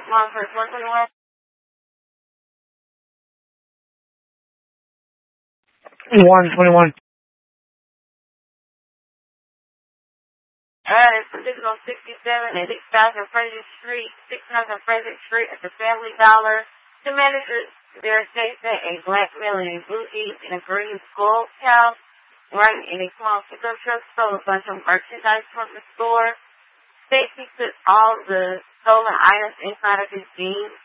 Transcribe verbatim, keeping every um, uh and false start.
Mom first, one twenty-one. one twenty-one. Alright, position on sixty-seven and six thousand Frederick Street, six hundred Frederick Street at the Family Dollar. The manager there states that a black male in a blue jeans and a green skull cap riding in a small pickup truck stole a bunch of merchandise from the store. Stacy put all the stolen items inside of his jeans